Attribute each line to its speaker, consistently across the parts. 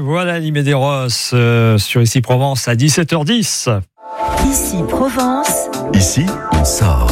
Speaker 1: Voilà l'Imédéros sur Ici Provence à 17h10.
Speaker 2: Ici Provence.
Speaker 3: Ici, on sort.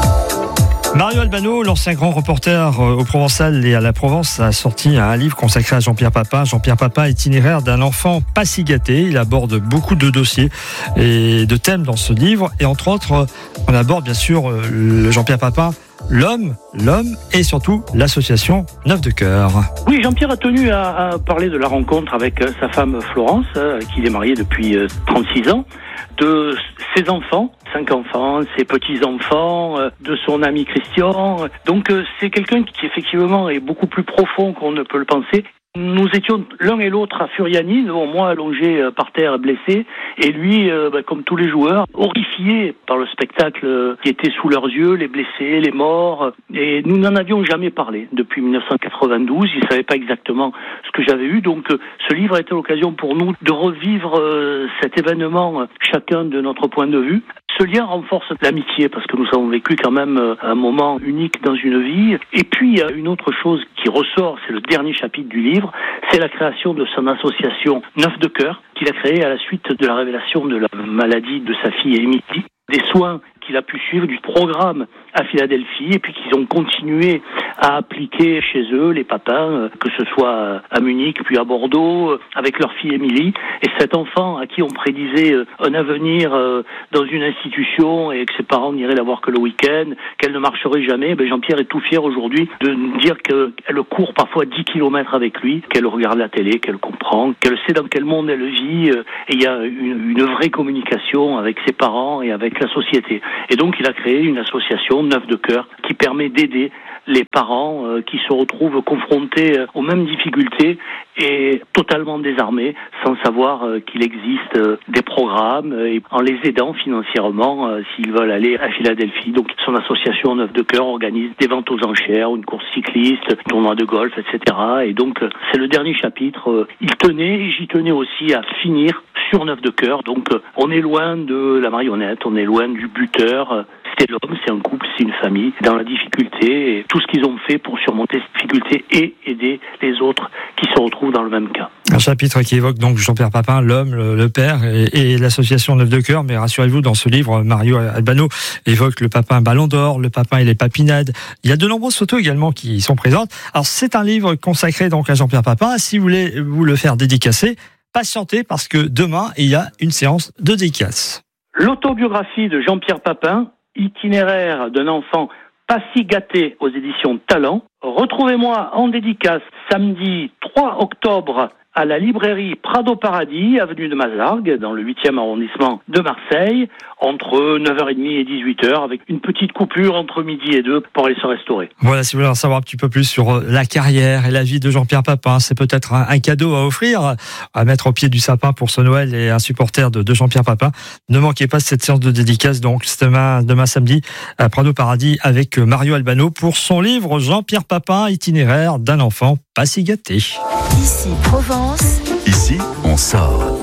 Speaker 1: Mario Albano, l'ancien grand reporter au Provençal et à la Provence, a sorti un livre consacré à Jean-Pierre Papin. Jean-Pierre Papin, itinéraire d'un enfant pas si gâté. Il aborde beaucoup de dossiers et de thèmes dans ce livre. Et entre autres, on aborde bien sûr Jean-Pierre Papin, l'homme et surtout l'association Neuf de Cœur.
Speaker 4: Oui, Jean-Pierre a tenu à parler de la rencontre avec sa femme Florence, qu'il est marié depuis 36 ans, de ses enfants, 5 enfants, ses petits-enfants, de son ami Christian. Donc c'est quelqu'un qui effectivement est beaucoup plus profond qu'on ne peut le penser. Nous étions l'un et l'autre à Furiani, moi allongé par terre blessé, et lui, comme tous les joueurs, horrifié par le spectacle qui était sous leurs yeux, les blessés, les morts. Et nous n'en avions jamais parlé depuis 1992. Ils ne savaient pas exactement ce que j'avais eu. Donc ce livre a été l'occasion pour nous de revivre cet événement, chacun de notre point de vue. Ce lien renforce l'amitié parce que nous avons vécu quand même un moment unique dans une vie. Et puis il y a une autre chose qui ressort, c'est le dernier chapitre du livre, c'est la création de son association Neuf de Cœur qu'il a créée à la suite de la révélation de la maladie de sa fille Émilie, des soins qu'il a pu suivre, du programme à Philadelphie, et puis qu'ils ont continué à appliquer chez eux, les Papins, que ce soit à Munich, puis à Bordeaux, avec leur fille Émilie. Et cet enfant à qui on prédisait un avenir dans une institution et que ses parents n'iraient la voir que le week-end, qu'elle ne marcherait jamais, Jean-Pierre est tout fier aujourd'hui de nous dire qu'elle court parfois 10 kilomètres avec lui, qu'elle regarde la télé, qu'elle comprend, qu'elle sait dans quel monde elle vit, et il y a une vraie communication avec ses parents et avec la société. Et donc il a créé une association Neuf de Cœur qui permet d'aider les parents qui se retrouvent confrontés aux mêmes difficultés et totalement désarmés, sans savoir qu'il existe des programmes, et en les aidant financièrement s'ils veulent aller à Philadelphie. Donc son association Neuf de Cœur organise des ventes aux enchères, une course cycliste, un tournoi de golf, etc. Et donc c'est le dernier chapitre. Il tenait, et j'y tenais aussi, à finir sur Neuf de Cœur. Donc on est loin de la marionnette, on est loin du buteur. C'est l'homme, c'est un couple, c'est une famille, dans la difficulté, et tout ce qu'ils ont fait pour surmonter cette difficulté et aider les autres qui se retrouvent dans le même cas.
Speaker 1: Un chapitre qui évoque donc Jean-Pierre Papin, l'homme, le père et l'association Neuf de Cœur. Mais rassurez-vous, dans ce livre, Mario Albano évoque le Papin Ballon d'Or, le Papin et les Papinades. Il y a de nombreuses photos également qui sont présentes. Alors c'est un livre consacré donc à Jean-Pierre Papin. Si vous voulez vous le faire dédicacer, patientez parce que demain, il y a une séance de dédicace.
Speaker 4: L'autobiographie de Jean-Pierre Papin, itinéraire d'un enfant pas si gâté, aux éditions Talent. Retrouvez-moi en dédicace samedi 3 octobre à la librairie Prado Paradis, avenue de Mazargues, dans le 8e arrondissement de Marseille, entre 9h30 et 18h, avec une petite coupure entre midi et 2 pour aller se restaurer.
Speaker 1: Voilà, si vous voulez en savoir un petit peu plus sur la carrière et la vie de Jean-Pierre Papin, c'est peut-être un cadeau à offrir, à mettre au pied du sapin pour ce Noël, et un supporter de Jean-Pierre Papin. Ne manquez pas cette séance de dédicace, donc c'est demain samedi à Prado Paradis avec Mario Albano pour son livre Jean-Pierre Papin, itinéraire d'un enfant pas si gâté.
Speaker 2: Ici Provence.
Speaker 3: Ici, on sort.